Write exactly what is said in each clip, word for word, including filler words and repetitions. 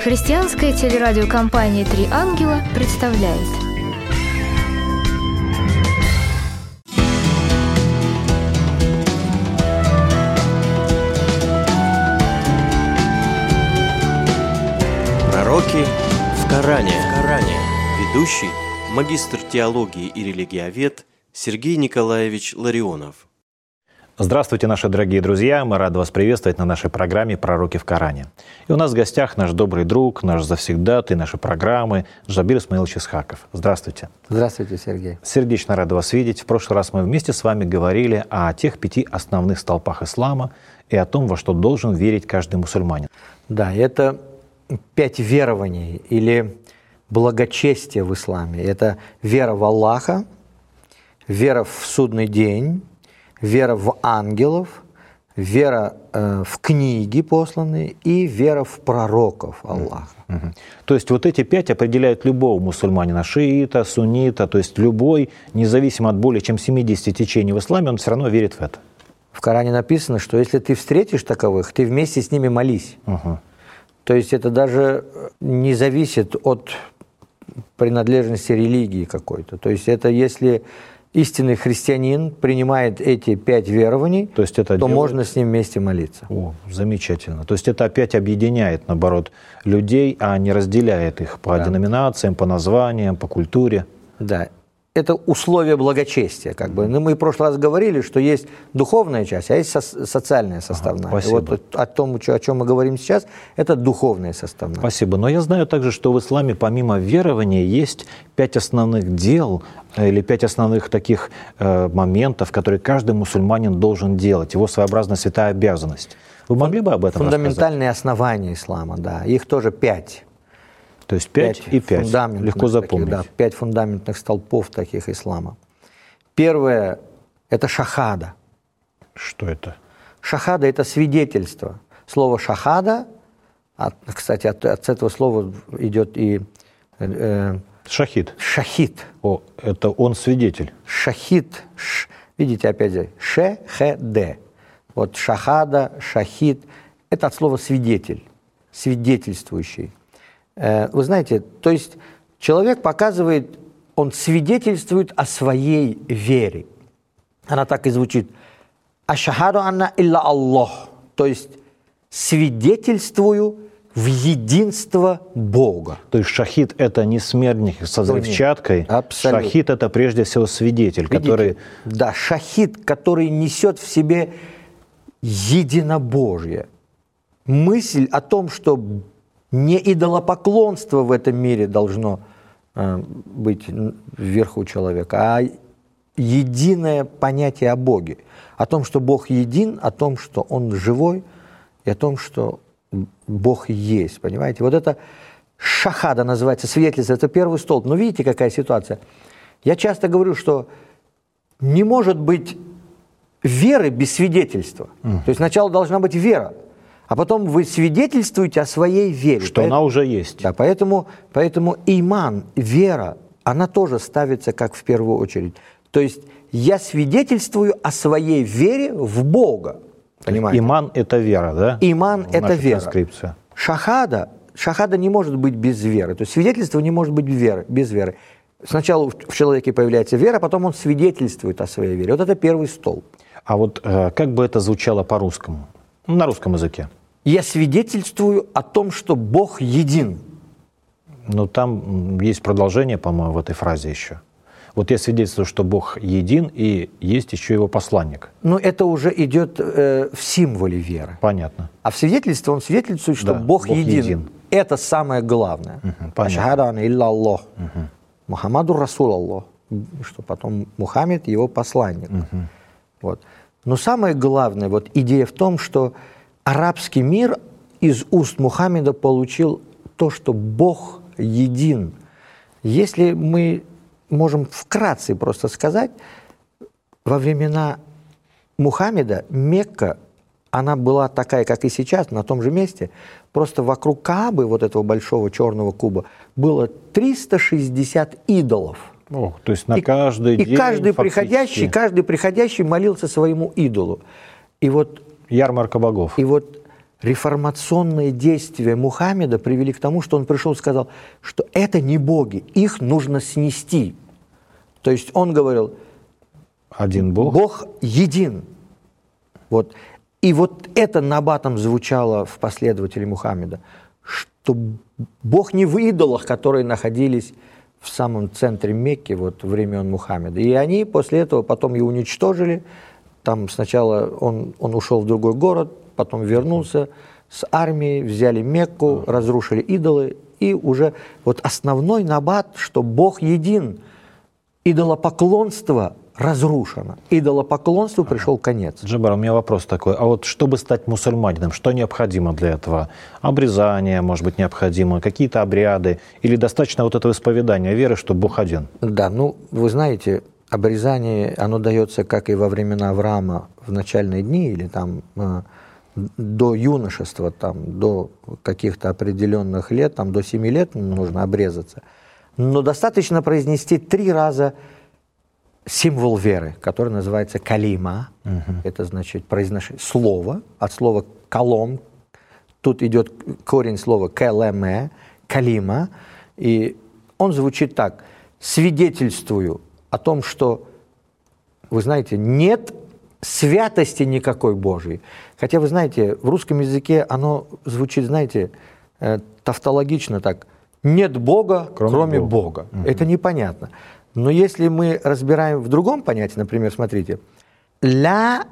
Христианская телерадиокомпания «Три ангела» представляет. Пророки в Коране. в Коране. Ведущий, магистр теологии и религиовед Сергей Николаевич Ларионов. Здравствуйте, наши дорогие друзья! Мы рады вас приветствовать на нашей программе «Пророки в Коране». И у нас в гостях наш добрый друг, наш завсегдатый нашей программы Джабир Исмаилович Исхаков. Здравствуйте. Здравствуйте, Сергей. Сердечно рады вас видеть. В прошлый раз мы вместе с вами говорили о тех пяти основных столпах ислама и о том, во что должен верить каждый мусульманин. Да, это пять верований или благочестие в исламе. Это вера в Аллаха, вера в судный день, вера в ангелов, вера э, в книги посланные и вера в пророков Аллаха. Угу. То есть вот эти пять определяют любого мусульманина, шиита, суннита, то есть любой, независимо от более чем семидесяти течений в исламе, он все равно верит в это. В Коране написано, что если ты встретишь таковых, ты вместе с ними молись. Угу. То есть это даже не зависит от принадлежности религии какой-то. То есть это если истинный христианин принимает эти пять верований, то, есть это то делает... можно с ним вместе молиться. О, замечательно. То есть это опять объединяет, наоборот, людей, а не разделяет их по да. деноминациям, по названиям, по культуре. Да. Это условие благочестия. Как бы. Ну, мы в прошлый раз говорили, что есть духовная часть, а есть со- социальная составная. Ага, спасибо. Вот о том, о чем мы говорим сейчас, это духовная составная. Спасибо. Но я знаю также, что в исламе помимо верования есть пять основных дел или пять основных таких э, моментов, которые каждый мусульманин должен делать, его своеобразная святая обязанность. Вы могли бы об этом рассказать? Фундаментальные основания ислама, да. Их тоже пять. То есть пять, пять и пять. Легко запомнить. Таких, да, пять фундаментных столпов таких ислама. Первое – это шахада. Что это? Шахада – это свидетельство. Слово шахада, от, кстати, от, от этого слова идет и… Э, шахид. Шахид. О, это он свидетель. Шахид. Ш, видите, опять же, ше-хе-де. Вот шахада, шахид – это от слова свидетель, свидетельствующий. Вы знаете, то есть человек показывает, он свидетельствует о своей вере. Она так и звучит. Ашхаду анна илля Аллах. То есть свидетельствую в единство Бога. То есть шахид – это не смертник со взрывчаткой. Абсолютно. Шахид – это прежде всего свидетель, Видите? который… Да, шахид, который несет в себе единобожие. Мысль о том, что не идолопоклонство в этом мире должно э, быть вверху человека, а единое понятие о Боге. О том, что Бог един, о том, что Он живой, и о том, что Бог есть. Понимаете? Вот это шахада называется, свидетельство, это первый столб. Но видите, какая ситуация? Я часто говорю, что не может быть веры без свидетельства. Mm. То есть сначала должна быть вера, а потом вы свидетельствуете о своей вере. Что поэтому, она уже есть. Да, поэтому, поэтому иман, вера, она тоже ставится как в первую очередь. То есть я свидетельствую о своей вере в Бога. Понимаете? Иман – это вера, да? Иман – это вера. Транскрипция. Шахада, шахада не может быть без веры. То есть свидетельство не может быть веры, без веры. Сначала в человеке появляется вера, потом он свидетельствует о своей вере. Вот это первый столб. А вот э, как бы это звучало по-русскому? На русском языке. Я свидетельствую о том, что Бог един. Но там есть продолжение, по-моему, в этой фразе еще. Вот я свидетельствую, что Бог един, и есть еще его посланник. Но это уже идет э, в символе веры. Понятно. А в свидетельстве он свидетельствует, что да, Бог, Бог един. един. Это самое главное. Ашхаду анна илля Аллах. Мухаммаду Расул Аллах. Что потом Мухаммед его посланник. Угу. Вот. Но самое главное, вот идея в том, что арабский мир из уст Мухаммеда получил то, что Бог един. Если мы можем вкратце просто сказать, во времена Мухаммеда Мекка, она была такая, как и сейчас, на том же месте, просто вокруг Каабы, вот этого большого черного куба, было триста шестьдесят идолов. О, то есть на каждый и, день и каждый фактически... приходящий, каждый приходящий молился своему идолу. И вот, ярмарка богов. И вот реформационные действия Мухаммеда привели к тому, что он пришел и сказал, что это не боги, их нужно снести. То есть он говорил, один Бог. Бог един. Вот. И вот это набатом звучало в последователе Мухаммеда, что Бог не в идолах, которые находились в самом центре Мекки вот, времен Мухаммеда. И они после этого потом его уничтожили. Там сначала он, он ушел в другой город, потом вернулся с армией, взяли Мекку, разрушили идолы. И уже вот основной набат, что Бог един, идолопоклонство разрушено. Идолопоклонству пришел конец. Джабар, у меня вопрос такой. А вот чтобы стать мусульманином, что необходимо для этого? Обрезание, может быть, необходимо, какие-то обряды? Или достаточно вот этого исповедания веры, что Бог один? Да, ну, вы знаете, обрезание, оно дается как и во времена Авраама в начальные дни, или там э, до юношества, там, до каких-то определенных лет, там, до семи лет нужно обрезаться. Но достаточно произнести три раза символ веры, который называется калима. Uh-huh. Это значит произношение слова, от слова калом. Тут идет корень слова калеме, калима. И он звучит так. Свидетельствую о том, что, вы знаете, нет святости никакой Божьей. Хотя, вы знаете, в русском языке оно звучит, знаете, тавтологично так. Нет Бога, кроме, кроме Бога. Бога. Uh-huh. Это непонятно. Но если мы разбираем в другом понятии, например, смотрите, «Ла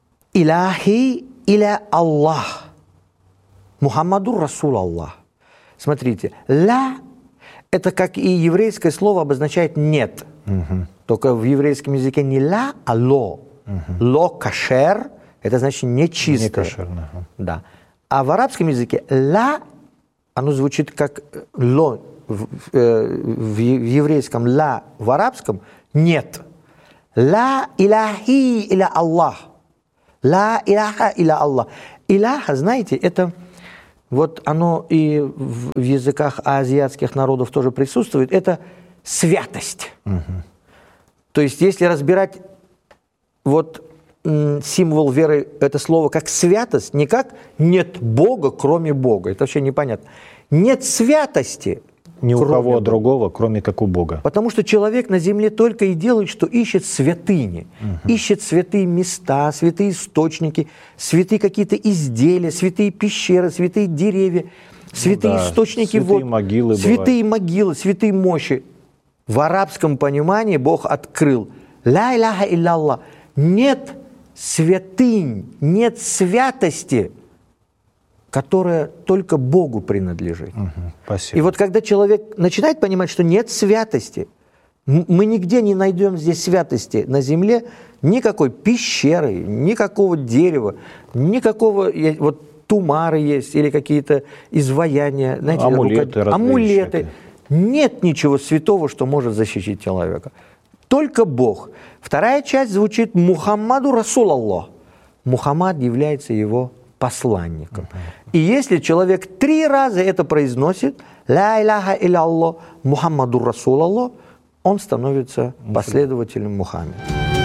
илахи иля Аллах, Мухаммаду Расул Аллах». Смотрите, «ла» – это, как и еврейское слово, обозначает «нет». Угу. Только в еврейском языке не «ла», а «ло». Угу. «Ло кашер» – это значит «нечистое». Не кошерно. Да. А в арабском языке «ла» оно звучит как «ло». В, в, в еврейском «ла», в арабском «нет». «Ла илахи иля Аллах». «Ла иляха иля Аллах». «Иляха», знаете, это вот оно и в, в языках азиатских народов тоже присутствует, это святость. Угу. То есть, если разбирать вот м, символ веры, это слово как святость, не как «нет Бога, кроме Бога». Это вообще непонятно. Нет святости. Ни у кого Бога. Другого, кроме как у Бога. Потому что человек на земле только и делает, что ищет святыни. Угу. Ищет святые места, святые источники, святые какие-то изделия, святые пещеры, святые деревья, святые ну да, источники святые вод, могилы святые бывают. могилы, святые мощи. В арабском понимании Бог открыл. Ла иляха илля Аллах. Нет святынь, нет святости, которая только Богу принадлежит. Угу, спасибо. И вот когда человек начинает понимать, что нет святости, мы нигде не найдем здесь святости на земле, никакой пещеры, никакого дерева, никакого, вот тумары есть или какие-то изваяния, знаете, амулеты, рука... амулеты. Нет ничего святого, что может защитить человека. Только Бог. Вторая часть звучит «Мухаммаду Расул Аллах». Мухаммад является его посланником. Uh-huh. И если человек три раза это произносит, «Ла иляха илля Аллах, Мухаммаду Расул Аллах», он становится последователем Мухаммеда.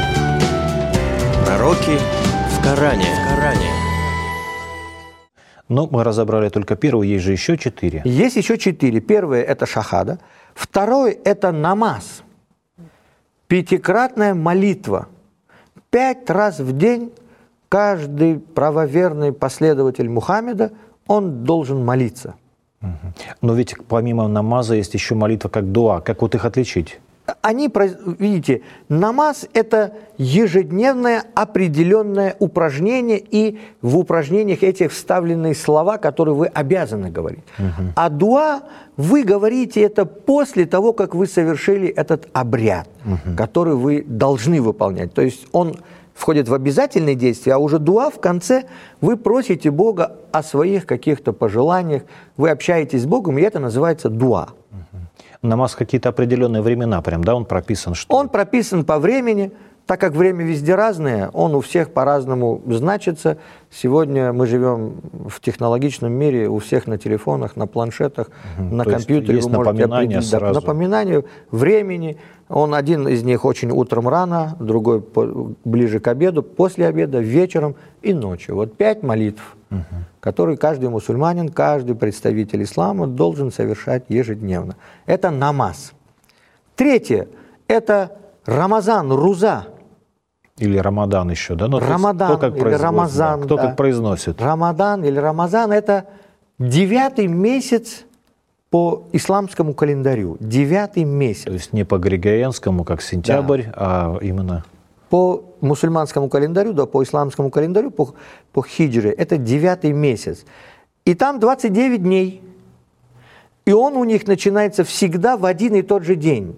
Пророки в Коране. В Коране. Ну, мы разобрали только первую, есть же еще четыре. Есть еще четыре. Первое – это шахада. Второе – это намаз. Пятикратная молитва. Пять раз в день каждый правоверный последователь Мухаммеда, он должен молиться. Но ведь помимо намаза есть еще молитва как дуа. Как вот их отличить? Они, видите, намаз – это ежедневное определенное упражнение, и в упражнениях этих вставлены слова, которые вы обязаны говорить. Угу. А дуа вы говорите это после того, как вы совершили этот обряд, угу. который вы должны выполнять. То есть он входит в обязательные действия, а уже дуа в конце вы просите Бога о своих каких-то пожеланиях, вы общаетесь с Богом, и это называется дуа. Намаз какие-то определенные времена прям, да, он прописан? Что? Он прописан по времени, так как время везде разное, он у всех по-разному значится. Сегодня мы живем в технологичном мире, у всех на телефонах, на планшетах, угу. на То компьютере. Есть вы можете напоминание определить, да, сразу. напоминание времени. Он один из них очень утром рано, другой по, ближе к обеду, после обеда, вечером и ночью. Вот пять молитв, угу. которые каждый мусульманин, каждый представитель ислама должен совершать ежедневно. Это намаз. Третье – это Рамазан, Руза. Или Рамадан еще, да? Ну, Рамадан кто как или Рамазан. Да, кто да. как произносит. Рамадан или Рамазан – это девятый месяц по исламскому календарю. Девятый месяц. То есть не по григорианскому, как сентябрь, да. а именно… По мусульманскому календарю, да, по исламскому календарю, по, по хиджре – это девятый месяц. И там двадцать девять дней. И он у них начинается всегда в один и тот же день.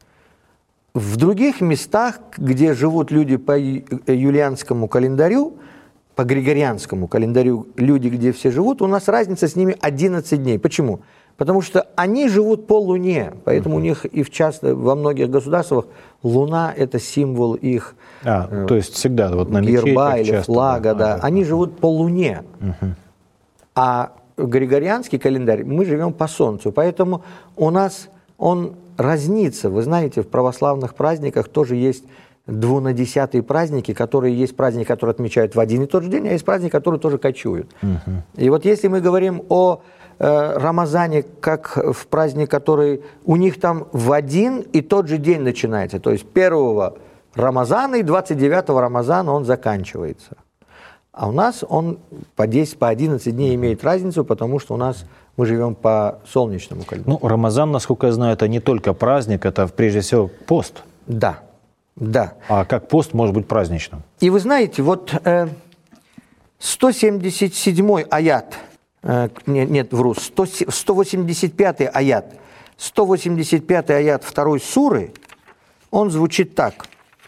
В других местах, где живут люди по юлианскому календарю, по григорианскому календарю, люди, где все живут, у нас разница с ними одиннадцать дней. Почему? Потому что они живут по Луне, поэтому uh-huh. у них и в часто, во многих государствах Луна – это символ их а, э, то есть всегда вот на герба или часто, флага. Да. Ага. Они живут по Луне, uh-huh. а григорианский календарь мы живем по Солнцу, поэтому у нас он разнится. Вы знаете, в православных праздниках тоже есть двунадесятые праздники, которые есть праздники, которые отмечают в один и тот же день, а есть праздники, которые тоже кочуют. Uh-huh. И вот если мы говорим о э, Рамазане как в праздник, который у них там в один и тот же день начинается, то есть первого Рамазана и двадцать девятого Рамазана он заканчивается. А у нас он по десять, по одиннадцать дней имеет разницу, потому что у нас мы живем по солнечному календарю. Ну, Рамазан, насколько я знаю, это не только праздник, это прежде всего пост. Да, да. А как пост может быть праздничным? И вы знаете, вот э, сто семьдесят седьмой аят, э, нет, нет, вру, сто, сто восемьдесят пятый аят, сто восемьдесят пятый аят второй суры, он звучит так.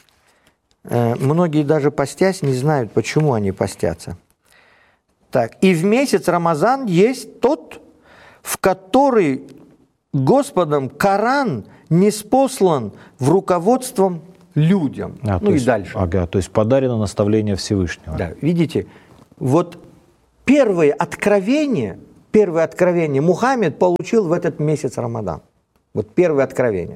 Э, многие даже постясь не знают, почему они постятся. Так, и в месяц Рамазан есть тот, в который Господом Коран ниспослан в руководством людям. А, ну и есть, дальше. Ага, то есть подарено наставление Всевышнего. Да, видите, вот первое откровение, первое откровение Мухаммед получил в этот месяц Рамадан. Вот первое откровение.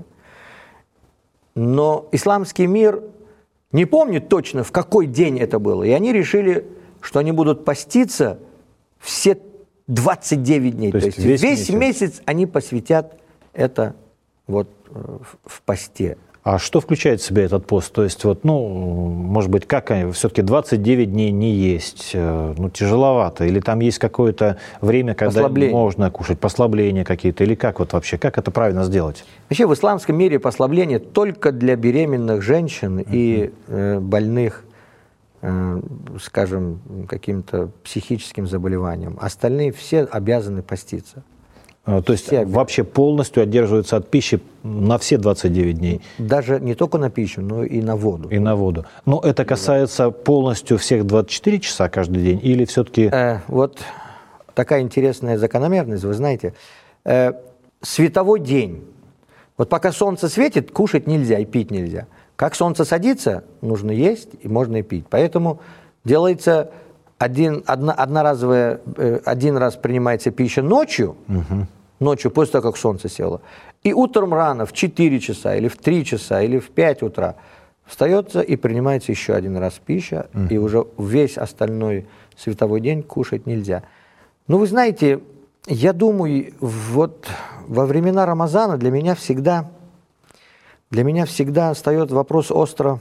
Но исламский мир не помнит точно, в какой день это было. И они решили, что они будут поститься все двадцать девять дней. То, То есть весь, весь месяц. месяц они посвятят это вот в посте. А что включает в себя этот пост? То есть, вот, ну, может быть, как они, все-таки двадцать девять дней не есть, ну, тяжеловато, или там есть какое-то время, когда можно кушать, послабления какие-то, или как вот вообще, как это правильно сделать? Вообще в исламском мире послабление только для беременных женщин uh-huh. и э, больных, э, скажем, каким-то психическим заболеванием. Остальные все обязаны поститься. То есть все вообще полностью отдерживаются от пищи на все двадцать девять дней? Даже не только на пищу, но и на воду. И на воду. Но это касается полностью всех двадцать четыре часа каждый день? Или все-таки… Э, вот такая интересная закономерность, вы знаете. Э, световой день. Вот пока солнце светит, кушать нельзя и пить нельзя. Как солнце садится, нужно есть и можно и пить. Поэтому делается… Один, одно, одноразовая, э, один раз принимается пища ночью, угу. ночью, после того, как солнце село, и утром рано, в четыре часа, или в три часа, или в пять утра встается и принимается еще один раз пища, угу. и уже весь остальной световой день кушать нельзя. Ну, вы знаете, я думаю, вот во времена Рамазана для меня всегда, для меня всегда встает вопрос остро,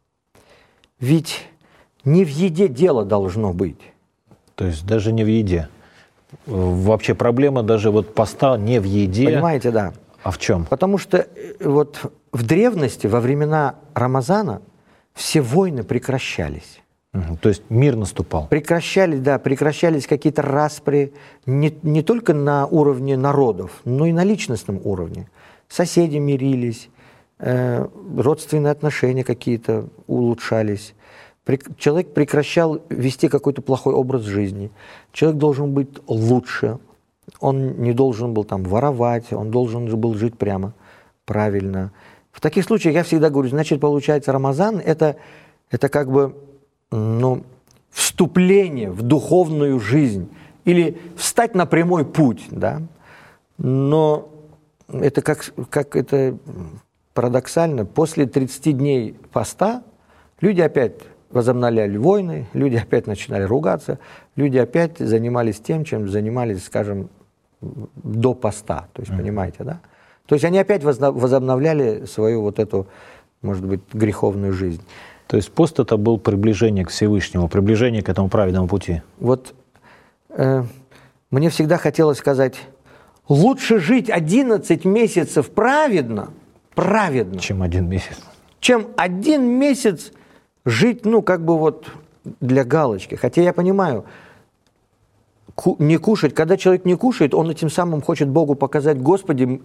ведь не в еде дело должно быть. То есть даже не в еде. Вообще проблема даже вот поста не в еде. Понимаете, да. А в чем? Потому что вот в древности, во времена Рамазана, все войны прекращались. Угу. То есть мир наступал. Прекращались, да, прекращались какие-то распри не, не только на уровне народов, но и на личностном уровне. Соседи мирились, э, родственные отношения какие-то улучшались. Человек прекращал вести какой-то плохой образ жизни. Человек должен быть лучше. Он не должен был там воровать, он должен был жить прямо, правильно. В таких случаях я всегда говорю, значит, получается, Рамазан это, это как бы ну, вступление в духовную жизнь или встать на прямой путь, да. Но это как, как это парадоксально, после тридцати дней поста люди опять возобновляли войны, люди опять начинали ругаться, люди опять занимались тем, чем занимались, скажем, до поста. То есть, mm-hmm. понимаете, да? То есть они опять возобновляли свою вот эту, может быть, греховную жизнь. То есть пост это был приближение к Всевышнему, приближение к этому праведному пути. Вот э, мне всегда хотелось сказать, лучше жить одиннадцать месяцев праведно, праведно, чем один месяц. Чем один месяц жить, ну, как бы вот для галочки. Хотя я понимаю, ку- не кушать, когда человек не кушает, он этим самым хочет Богу показать, Господи,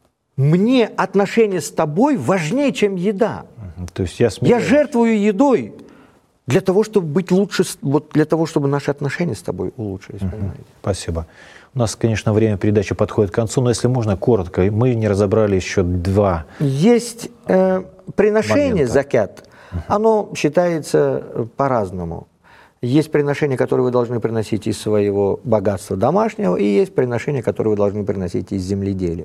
мне отношения с тобой важнее, чем еда. То есть я, смиряюсь. Я жертвую едой для того, чтобы быть лучше, вот для того, чтобы наши отношения с тобой улучшились. Угу. Спасибо. У нас, конечно, время передачи подходит к концу, но если можно, коротко. Мы не разобрали еще два. Есть э, приношение момента. закят. Угу. Оно считается по-разному. Есть приношения, которые вы должны приносить из своего богатства домашнего, и есть приношения, которые вы должны приносить из земледелия.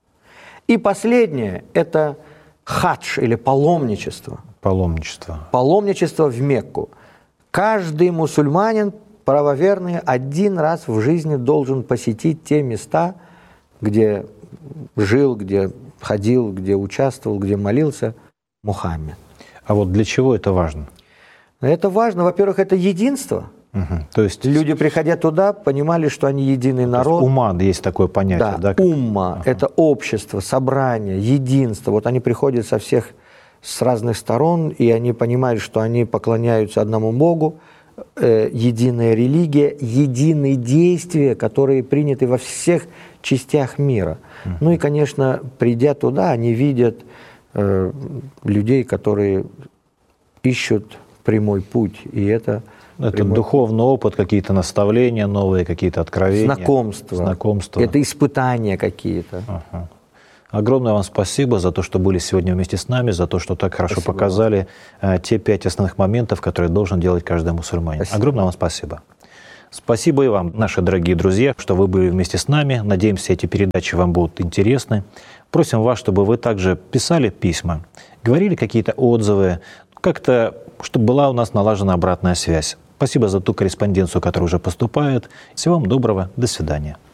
И последнее – это хадж или паломничество. Паломничество. Паломничество в Мекку. Каждый мусульманин, правоверный, один раз в жизни должен посетить те места, где жил, где ходил, где участвовал, где молился Мухаммед. А вот для чего это важно? Это важно. Во-первых, это единство. Угу. То есть люди, приходя туда, понимали, что они единый народ. Умма, есть такое понятие. Да, да? умма ага. – это общество, собрание, единство. Вот они приходят со всех, с разных сторон, и они понимают, что они поклоняются одному Богу, э, единая религия, единые действия, которые приняты во всех частях мира. Угу. Ну и, конечно, придя туда, они видят э, людей, которые ищут прямой путь, и это... Это прямой... духовный опыт, какие-то наставления новые, какие-то откровения. Знакомства. Знакомства. Это испытания какие-то. Ага. Огромное вам спасибо за то, что были сегодня вместе с нами, за то, что так хорошо спасибо показали вам. Те пять основных моментов, которые должен делать каждый мусульманин. Спасибо. Огромное вам спасибо. Спасибо и вам, наши дорогие друзья, что вы были вместе с нами. Надеемся, эти передачи вам будут интересны. Просим вас, чтобы вы также писали письма, говорили какие-то отзывы, как-то, чтобы была у нас налажена обратная связь. Спасибо за ту корреспонденцию, которая уже поступает. Всего вам доброго. До свидания.